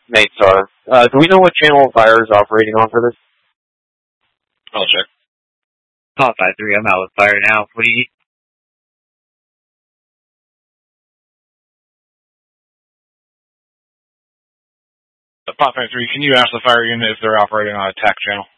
mates are. Do we know what channel Fire is operating on for this? I'll check. Top 5-3, I'm out with Fire now. What do you need? Pop 3, can you ask the fire unit if they're operating on a TAC channel?